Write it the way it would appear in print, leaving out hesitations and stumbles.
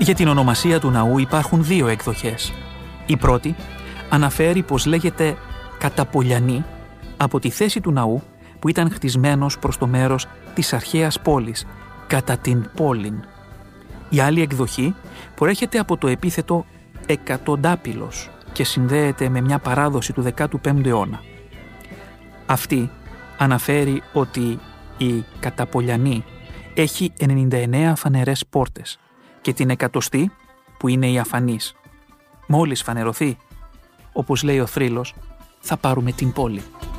Για την ονομασία του ναού υπάρχουν δύο εκδοχές. Η πρώτη αναφέρει πως λέγεται Καταπολιανή από τη θέση του ναού που ήταν χτισμένος προς το μέρος της αρχαίας πόλης, κατά την πόλην. Η άλλη εκδοχή προέρχεται από το επίθετο εκατοντάπυλος και συνδέεται με μια παράδοση του 15ου αιώνα. Αυτή αναφέρει ότι η Καταπολιανή έχει 99 φανερές πόρτες και την 100η, που είναι η αφανής, μόλις φανερωθεί, όπως λέει ο θρύλος, θα πάρουμε την πόλη.